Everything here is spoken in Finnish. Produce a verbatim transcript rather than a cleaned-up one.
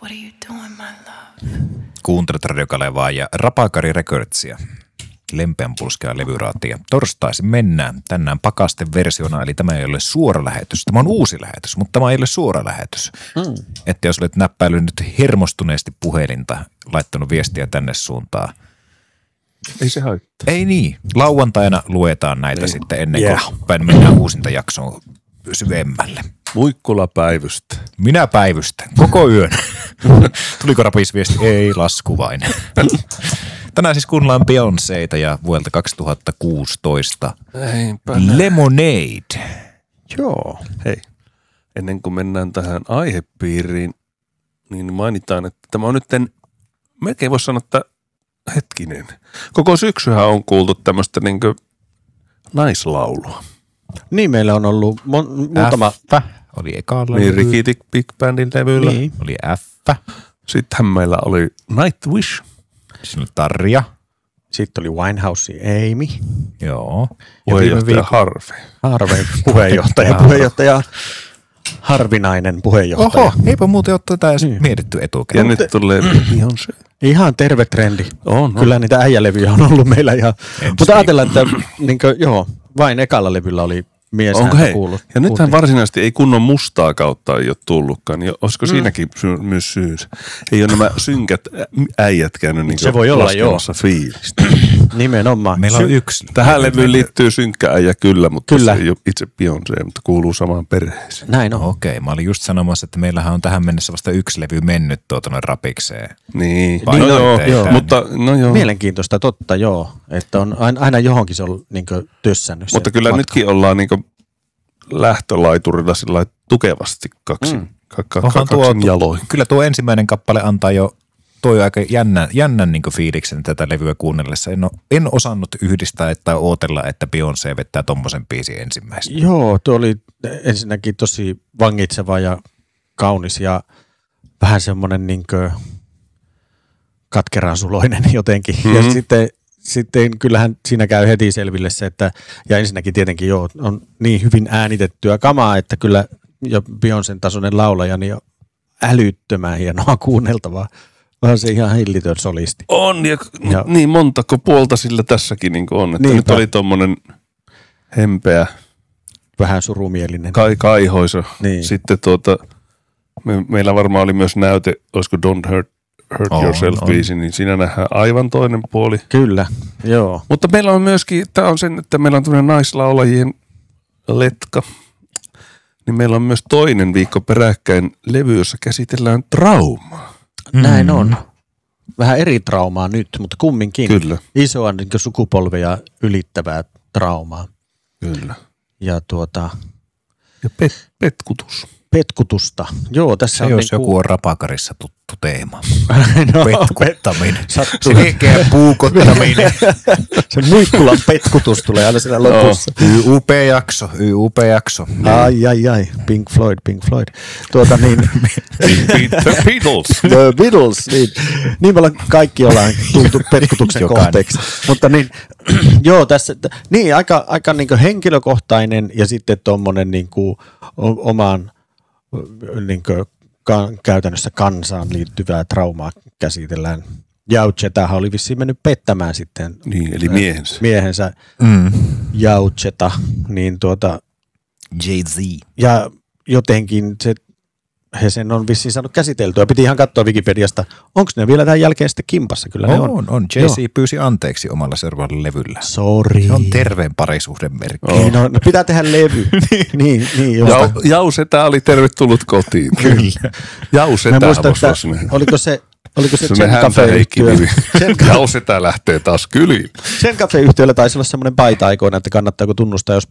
What are you doing, my love? Kuuntelet Radio Kalevaa ja Rapakari Recordsia. Lempeänpulskea levyraatia. Torstaisin mennään tänään pakasten versiona, eli tämä ei ole suora lähetys. Tämä on uusi lähetys, mutta tämä ei ole suora lähetys. Mm. Että jos olet näppäillyt nyt hermostuneesti puhelinta, laittanut viestiä tänne suuntaan. Ei se haittaa. Ei niin. Lauantaina luetaan näitä niin. Sitten ennen kuin yeah. mennään uusinta jaksoon syvemmälle. Muikkula päivystä. Minä päivystän. Koko yön. Tuliko rapisviesti? Ei, lasku vain. Tänään siis kuunnellaan Beyoncéta ja vuodelta kaksituhattakuusitoista Eipä Lemonade. Joo. Hei, ennen kuin mennään tähän aihepiiriin, niin mainitaan, että tämä on nyt melkein voisi sanoa, että hetkinen. Koko syksyhän on kuultu tämmöistä niin kuin naislaulua. Niin, meillä on ollut mon- muutama... F oli ekalla. Niin, Rikitik Big Bandin levyllä. Niin. Oli F. Sittenhän meillä oli Nightwish. Siinä oli Tarja. Sitten oli Winehouse Amy. Joo. Puheenjohtaja Harvey. Harvey, puheenjohtaja. puheenjohtaja. Harvinainen puheenjohtaja. Oho, eipä muuten ole tätä edes niin. mietitty etukäteen. Ja nyt tulee Beyoncé. Ihan terve trendi. On, Kyllä on. niitä äijälevyjä on ollut meillä ihan. Ensi Mutta ajatellaan, että niin kuin, joo, vain ekalla levyllä oli mies häntä kuullut. Ja nythän varsinaisesti ei kunnon mustaa kautta ei ole tullutkaan, niin olisiko mm. siinäkin sy- myös syys? Ei ole nämä synkät äijät käynyt niin se voi olla, joo. fiilistä. Nimenomaan. Meillä on yksi. Tähän levyyn liittyy synkkä äijä kyllä, mutta kyllä. Se ei ole itse Beyoncé, mutta kuuluu samaan perheeseen. Näin on. Okei, mä olin just sanomassa, että meillähän on tähän mennessä vasta yksi levy mennyt tuota noin rapikseen. Niin, Vai no joo, joo. mutta no joo. Mielenkiintoista, totta joo, että on aina johonkin se on niin kuin tössännyt. Mutta kyllä matka. Nytkin ollaan niin kuin lähtölaiturilla sillä tukevasti kaksi, mm. ka- ka- ka- kaksin jaloin. Kyllä tuo ensimmäinen kappale antaa jo toi aika jännän, jännän niin fiiliksen tätä levyä kuunnellessa. En, ole, en osannut yhdistää että ootella, että Beyoncé vettää tommosen biisin ensimmäisenä. Joo, tuo oli ensinnäkin tosi vangitseva ja kaunis ja vähän semmoinen niin katkeransuloinen jotenkin. Mm-hmm. Ja sitten Sitten kyllähän siinä käy heti selville se, että ja ensinnäkin tietenkin joo, on niin hyvin äänitettyä kamaa, että kyllä jo Beyoncén tasoinen laulaja niin on älyttömän hienoa kuunneltavaa. Vähän se ihan hillitön solisti. On ja, ja niin montako puolta sillä tässäkin niin on, että niinpä. Nyt oli tommonen hempeä. Vähän surumielinen. Kai kaihoisa. Niin. Sitten tuota, me, meillä varmaan oli myös näyte, olisiko Don't Hurt Hurt on, Yourself-biisi, niin siinä nähdään aivan toinen puoli. Kyllä, joo. Mutta meillä on myöskin, tämä on sen, että meillä on tämmöinen naislaulajien letka, niin meillä on myös toinen viikko peräkkäin levy, jossa käsitellään traumaa. Näin mm. on. Vähän eri traumaa nyt, mutta kumminkin. Kyllä. Isoa niin sukupolveja ylittävää traumaa. Kyllä. Ja tuota... Ja pet, petkutus. Petkutusta. Joo, tässä se on jos niin joku on Rapakarissa tuttu teema. no, Petkuttaminen. Se vekeä puukottaminen. Se Muikkulan petkutus tulee aina siinä lopussa. Y U P-jakso, Y U P-jakso. Ai, ai, ai. Pink Floyd, Pink Floyd. Tuota niin. The Beatles. The Beatles, niin. Niin me ollaan, kaikki ollaan tultu petkutuksen kohteeksi. Mutta niin, joo, tässä, niin aika, aika niin kuin henkilökohtainen ja sitten tommonen niin kuin omaan niin kuin ka- käytännössä kansaan liittyvää traumaa käsitellään. Jauchetahan oli vissiin mennyt pettämään sitten. Niin, eli miehensä. Miehensä mm. Jaucheta, niin tuota... Jay-Z. Ja jotenkin se, he sen on vissiin saanut käsiteltyä. Piti ihan katsoa Wikipediasta. Onko ne vielä tämän jälkeen sitten kimpassa? Kyllä on, ne on. on, on. Jay-Z Joo. pyysi anteeksi omalla seuraavalla levyllä. Sori. Se on terveen parisuhden merkki. Niin, no, no pitää tehdä levy. niin, niin, Jau, Jausetä oli tervetullut kotiin. Kyllä. Jausetä voisi oliko se... Oliko se Zen Cafe-yhtiö? Jausetä lähtee taas kyliin. Zen Cafe-yhtiöllä taisi olla semmoinen paita aikoina, että kannattaako tunnustaa, jos